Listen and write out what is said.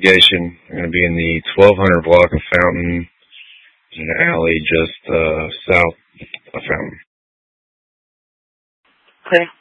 investigation. I'm going to be in the 1200 block of Fountain, in an alley just south of Fountain. Okay.